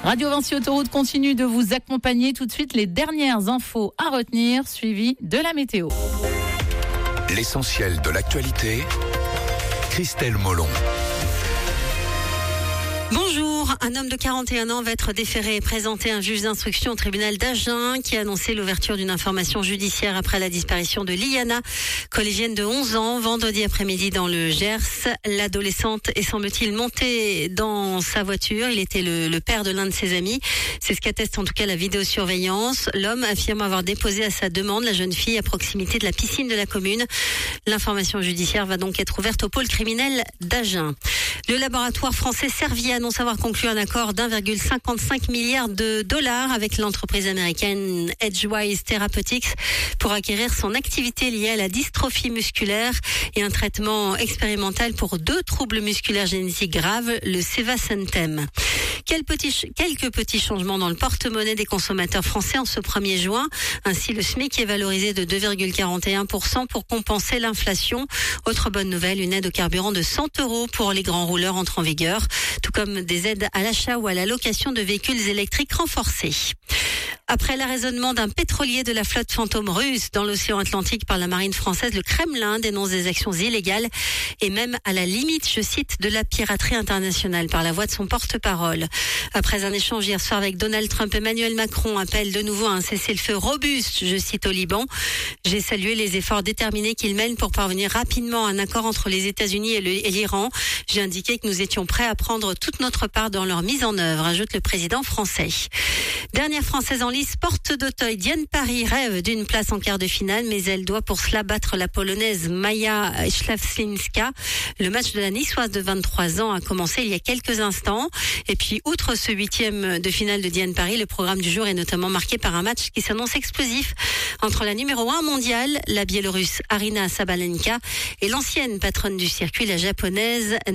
Radio Vinci Autoroute continue de vous accompagner. Tout de suite, les dernières infos à retenir, suivies de la météo. L'essentiel de l'actualité, Christelle Molon. Bonjour, un homme de 41 ans va être déféré et présenté à un juge d'instruction au tribunal d'Agen qui a annoncé l'ouverture d'une information judiciaire après la disparition de Liana, collégienne de 11 ans, vendredi après-midi dans le Gers. L'adolescente est semble-t-il montée dans sa voiture. Il était le père de l'un de ses amis. C'est ce qu'atteste en tout cas la vidéosurveillance. L'homme affirme avoir déposé à sa demande la jeune fille à proximité de la piscine de la commune. L'information judiciaire va donc être ouverte au pôle criminel d'Agen. Le laboratoire français Servier annonce avoir conclu un accord d'1,55 milliard de dollars avec l'entreprise américaine Edgewise Therapeutics pour acquérir son activité liée à la dystrophie musculaire et un traitement expérimental pour 2 troubles musculaires génétiques graves, le Sevasentem. Quelques petits changements dans le porte-monnaie des consommateurs français en ce 1er juin. Ainsi, le SMIC est valorisé de 2,41% pour compenser l'inflation. Autre bonne nouvelle, une aide au carburant de 100 € pour les grands rouleurs entre en vigueur, tout comme des aides à l'achat ou à la location de véhicules électriques renforcés. Après l'arraisonnement d'un pétrolier de la flotte fantôme russe dans l'océan Atlantique par la marine française, le Kremlin dénonce des actions illégales et même à la limite, je cite, de la piraterie internationale par la voix de son porte-parole. Après un échange hier soir avec Donald Trump, Emmanuel Macron appelle de nouveau à un cessez-le-feu robuste, je cite, au Liban. J'ai salué les efforts déterminés qu'il mène pour parvenir rapidement à un accord entre les États-Unis et l'Iran. J'ai indiqué que nous étions prêts à prendre toute notre part dans leur mise en œuvre, ajoute le président français. Dernière Française en lice, porte d'Auteuil, Diane Paris rêve d'une place en quart de finale, mais elle doit pour cela battre la Polonaise Maja Ślawczyńska. Le match de la Niçoise de 23 ans a commencé il y a quelques instants. Et puis, outre ce 8e de finale de Diane Paris, le programme du jour est notamment marqué par un match qui s'annonce explosif entre la numéro 1 mondiale, la Biélorusse Aryna Sabalenka, et l'ancienne patronne du circuit, la japonaise